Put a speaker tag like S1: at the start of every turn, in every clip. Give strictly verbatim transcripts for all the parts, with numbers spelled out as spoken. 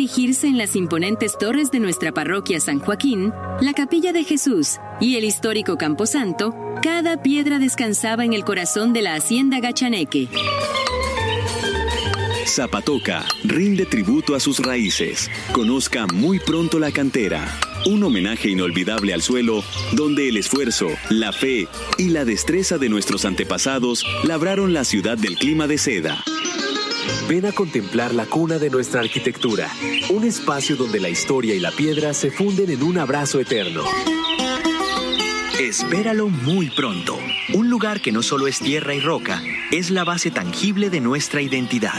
S1: erigirse en las imponentes torres de nuestra parroquia San Joaquín, la Capilla de Jesús y el histórico Camposanto, cada piedra descansaba en el corazón de la hacienda Gachaneque.
S2: Zapatoca rinde tributo a sus raíces. Conozca muy pronto la cantera. Un homenaje inolvidable al suelo, donde el esfuerzo, la fe y la destreza de nuestros antepasados labraron la ciudad del clima de seda.
S3: Ven a contemplar la cuna de nuestra arquitectura, un espacio donde la historia y la piedra se funden en un abrazo eterno.
S4: Espéralo muy pronto. Un lugar que no solo es tierra y roca, es la base tangible de nuestra identidad.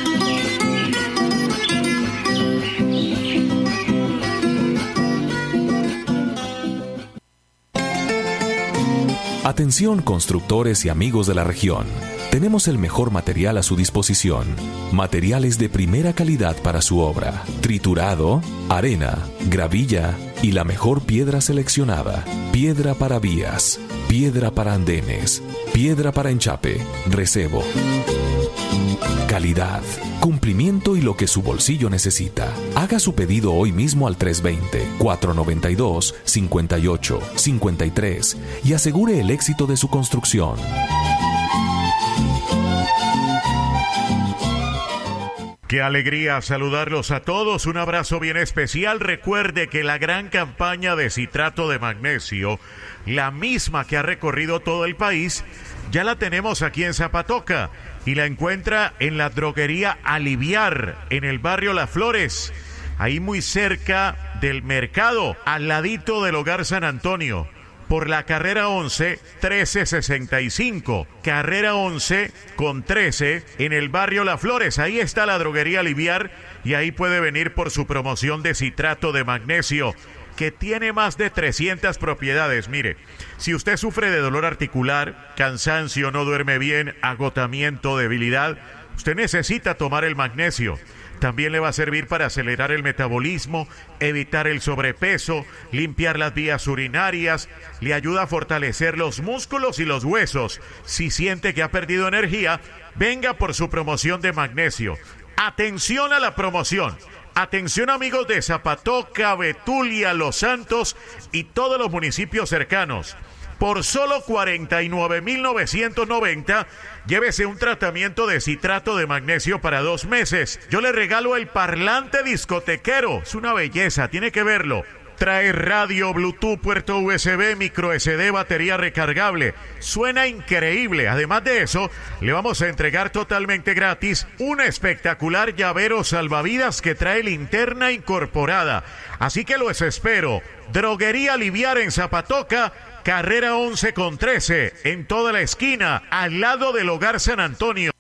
S5: Atención, constructores y amigos de la región. Tenemos el mejor material a su disposición. Materiales de primera calidad para su obra. Triturado, arena, gravilla y la mejor piedra seleccionada. Piedra para vías, piedra para andenes, piedra para enchape, recebo. Calidad, cumplimiento y lo que su bolsillo necesita. Haga su pedido hoy mismo al tres dos cero, cuatro nueve dos, cinco ocho cinco tres y asegure el éxito de su construcción.
S6: Qué alegría saludarlos a todos, un abrazo bien especial. Recuerde que la gran campaña de citrato de magnesio, la misma que ha recorrido todo el país, ya la tenemos aquí en Zapatoca y la encuentra en la droguería Aliviar, en el barrio Las Flores, ahí muy cerca del mercado, al ladito del Hogar San Antonio. Por la carrera once, trece sesenta y cinco. Carrera once con trece en el barrio Las Flores. Ahí está la droguería Aliviar y ahí puede venir por su promoción de citrato de magnesio, que tiene más de trescientas propiedades. Mire, si usted sufre de dolor articular, cansancio, no duerme bien, agotamiento, debilidad, usted necesita tomar el magnesio. También le va a servir para acelerar el metabolismo, evitar el sobrepeso, limpiar las vías urinarias, le ayuda a fortalecer los músculos y los huesos. Si siente que ha perdido energía, venga por su promoción de magnesio. Atención a la promoción. Atención, amigos de Zapatoca, Betulia, Los Santos y todos los municipios cercanos. Por solo cuarenta y nueve mil novecientos noventa, llévese un tratamiento de citrato de magnesio para dos meses. Yo le regalo el parlante discotequero. Es una belleza, tiene que verlo. Trae radio, Bluetooth, puerto U S B, micro S D, batería recargable. Suena increíble. Además de eso, le vamos a entregar totalmente gratis un espectacular llavero salvavidas que trae linterna incorporada. Así que los espero. Droguería Aliviar en Zapatoca, carrera once con trece, en toda la esquina, al lado del Hogar San Antonio.